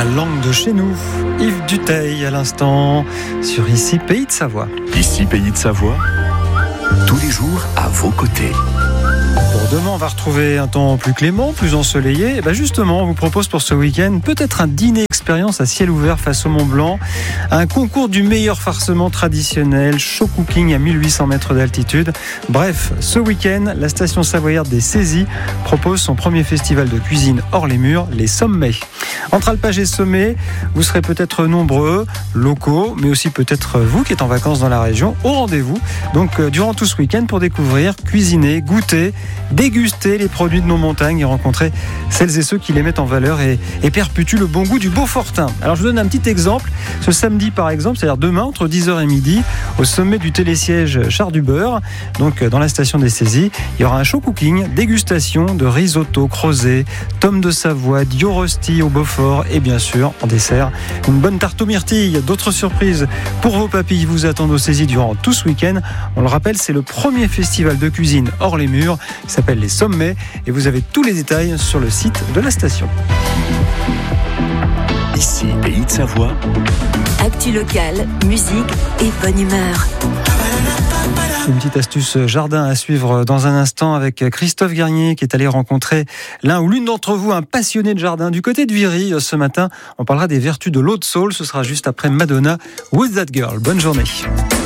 La langue de chez nous. Yves Duteil à l'instant sur Ici Pays de Savoie. Ici Pays de Savoie, tous les jours à vos côtés. Bon, demain, on va retrouver un temps plus clément, plus ensoleillé. Et justement, on vous propose pour ce week-end peut-être un dîner expérience à ciel ouvert face au Mont Blanc, un concours du meilleur farcement traditionnel, show cooking à 1800 mètres d'altitude. Bref, ce week-end, la station savoyarde des Saisies propose son premier festival de cuisine hors les murs, les Sommets. Entre alpage et sommet, vous serez peut-être nombreux, locaux, mais aussi peut-être vous qui êtes en vacances dans la région, au rendez-vous. Donc, durant tout ce week-end pour découvrir, cuisiner, goûter, déguster les produits de nos montagnes et rencontrer celles et ceux qui les mettent en valeur et perpétuent le bon goût du Beaufortin. Alors, je vous donne un petit exemple. Ce samedi, par exemple, c'est-à-dire demain, entre 10h et midi, au sommet du télésiège Char du Beurre, donc dans la station des Saisies, il y aura un show cooking, dégustation de risotto, crozet, tomes de Savoie, dio rosti au Beaufort et bien sûr, en dessert, une bonne tarte aux myrtilles. D'autres surprises pour vos papilles vous attendent aux Saisies durant tout ce week-end. On le rappelle, c'est le premier festival de cuisine hors les murs, qui s'appelle les Sommets, et vous avez tous les détails sur le site de la station. Ici Pays de Savoie. Actu locale, musique et bonne humeur. Une petite astuce jardin à suivre dans un instant avec Christophe Garnier qui est allé rencontrer l'un ou l'une d'entre vous, un passionné de jardin du côté de Viry. Ce matin, on parlera des vertus de l'eau de saule. Ce sera juste après Madonna, Who's That Girl. Bonne journée.